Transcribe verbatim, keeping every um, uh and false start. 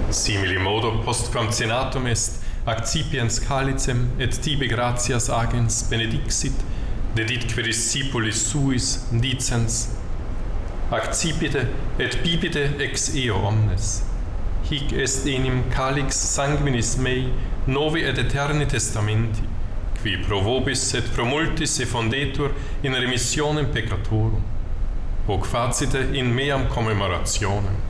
Simili modo post quam cenatum est, accipiens calicem et tibi gratias agens benedixit, deditque discipulis suis dicens, accipite et bibite ex eo omnes. Hic est enim calix sanguinis mei, novi et eterni testamenti, qui pro vobis et pro multis effondetur in remissionem peccatorum. Hoc facite in meam commemorationem.